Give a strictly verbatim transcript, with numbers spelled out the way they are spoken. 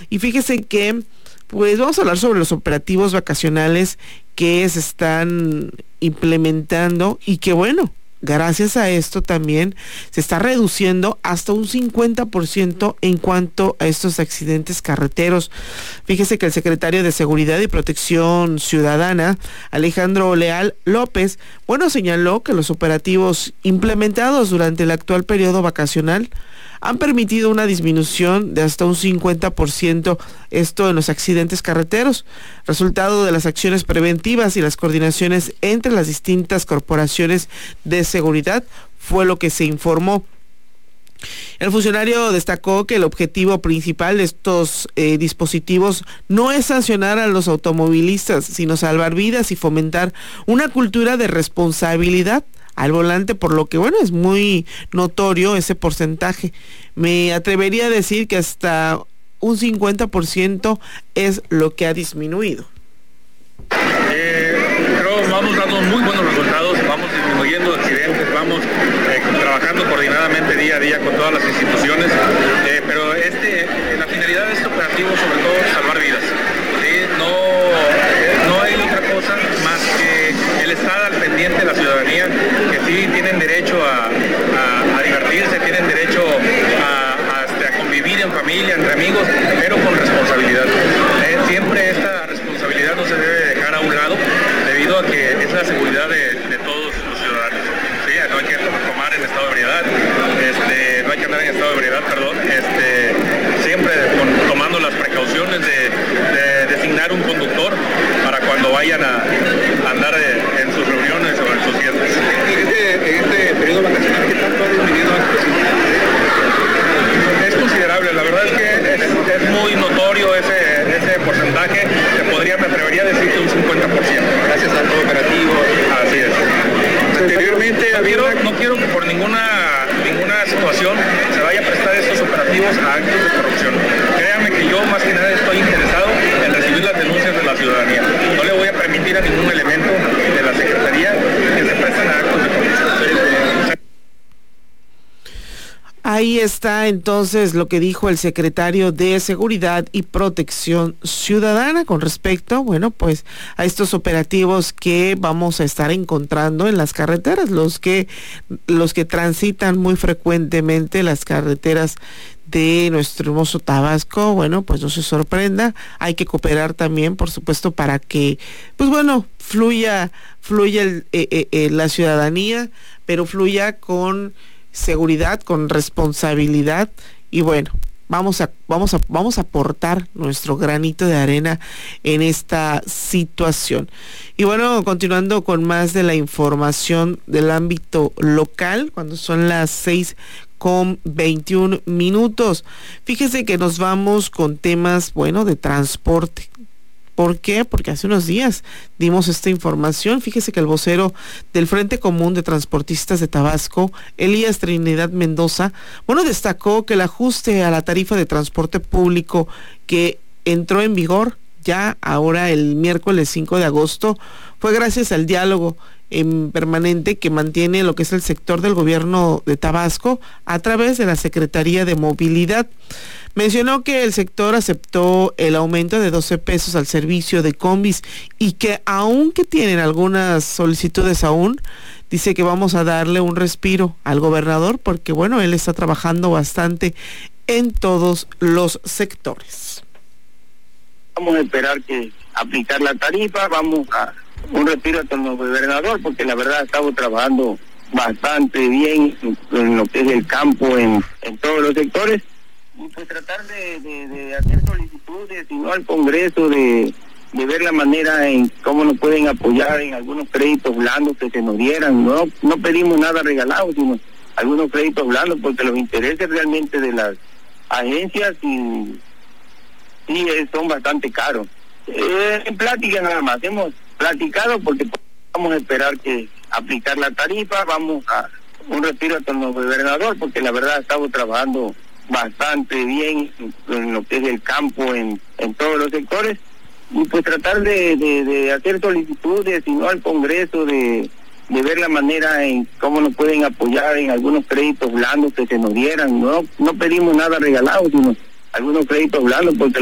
Y fíjese que, pues vamos a hablar sobre los operativos vacacionales que se están implementando y que bueno, gracias a esto también se está reduciendo hasta un cincuenta por ciento en cuanto a estos accidentes carreteros. Fíjese que el secretario de Seguridad y Protección Ciudadana, Alejandro Leal López, bueno, señaló que los operativos implementados durante el actual periodo vacacional han permitido una disminución de hasta un cincuenta por ciento esto en los accidentes carreteros, resultado de las acciones preventivas y las coordinaciones entre las distintas corporaciones de seguridad, fue lo que se informó. El funcionario destacó que el objetivo principal de estos eh, dispositivos no es sancionar a los automovilistas, sino salvar vidas y fomentar una cultura de responsabilidad al volante, por lo que bueno, es muy notorio ese porcentaje. Me atrevería a decir que hasta un cincuenta por ciento es lo que ha disminuido. Eh, creo que vamos dando muy buenos resultados, vamos disminuyendo accidentes, vamos eh, trabajando coordinadamente día a día con todas las instituciones, eh, pero este, eh, la finalidad de este operativo sobre todo es salvar vidas. ¿Sí? No, eh, no hay otra cosa más que el estar al pendiente de la ciudadanía, que sí tienen derecho a, a, a divertirse, tienen derecho a, a, a convivir en familia, entre amigos, pero con responsabilidad. Eh, siempre esta responsabilidad no se debe dejar a un lado, debido a que es la seguridad de, de todos los ciudadanos. ¿Sí? No hay que tomar en estado de ebriedad, este, no hay que andar en estado de ebriedad, perdón, este, siempre con, tomando las precauciones de, de designar un conductor para cuando vayan a, a andar en, en sus reuniones o en sus fiestas. En este, en este periodo vacacional, ¿qué tanto ha disminuido la situación? Es considerable, la verdad es que es, es muy notorio ese, ese porcentaje, que podría, me atrevería a decir que un cincuenta por ciento. Gracias al todo operativo. Así es. Anteriormente, no quiero, no quiero que por ninguna, ninguna situación se vaya a prestar estos operativos a actos de corrupción. Créanme que yo más que nada estoy interesado en recibir las denuncias de la ciudadanía. No le voy a permitir a ningún elemento de la Secretaría que se presten a actos de corrupción. Ahí está entonces lo que dijo el secretario de Seguridad y Protección Ciudadana con respecto, bueno, pues a estos operativos que vamos a estar encontrando en las carreteras, los que los que transitan muy frecuentemente las carreteras de nuestro hermoso Tabasco. Bueno, pues no se sorprenda, hay que cooperar también, por supuesto, para que, pues bueno, fluya, fluya el, eh, eh, la ciudadanía, pero fluya con seguridad, con responsabilidad. Y bueno, vamos a vamos a vamos a aportar nuestro granito de arena en esta situación. Y bueno, continuando con más de la información del ámbito local, cuando son las seis con veintiún minutos, fíjese que nos vamos con temas, bueno, de transporte. ¿Por qué? Porque hace unos días dimos esta información. Fíjese que el vocero del Frente Común de Transportistas de Tabasco, Elías Trinidad Mendoza, bueno, destacó que el ajuste a la tarifa de transporte público que entró en vigor ya ahora el miércoles cinco de agosto fue gracias al diálogo en permanente que mantiene lo que es el sector del gobierno de Tabasco a través de la Secretaría de Movilidad. Mencionó que el sector aceptó el aumento de doce pesos al servicio de combis y que aunque tienen algunas solicitudes aún, dice que vamos a darle un respiro al gobernador porque bueno, él está trabajando bastante en todos los sectores. Vamos a esperar que aplicar la tarifa, vamos a un respiro hasta el gobernador porque la verdad estamos trabajando bastante bien en lo que es el campo, en, en todos los sectores. Pues tratar de, de, de hacer solicitudes, y no al Congreso, de, de ver la manera en cómo nos pueden apoyar en algunos créditos blandos que se nos dieran. No, no pedimos nada regalado, sino algunos créditos blandos, porque los intereses realmente de las agencias y, y son bastante caros. Eh, en plática nada más, hemos platicado porque vamos a esperar que aplicar la tarifa, vamos a un respiro hasta el gobernador, porque la verdad estamos trabajando bastante bien en lo que es el campo, en, en todos los sectores, y pues tratar de, de, de hacer solicitudes, y no al Congreso, de, de ver la manera en cómo nos pueden apoyar en algunos créditos blandos que se nos dieran. No, no pedimos nada regalado, sino algunos créditos blandos, porque